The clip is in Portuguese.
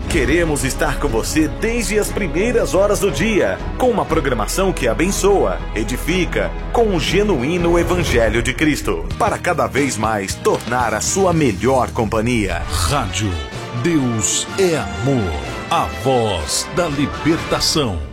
Queremos estar com você desde as primeiras horas do dia, com uma programação que abençoa, edifica, com o genuíno Evangelho de Cristo, para cada vez mais tornar a sua melhor companhia. Rádio Deus é Amor, a voz da libertação.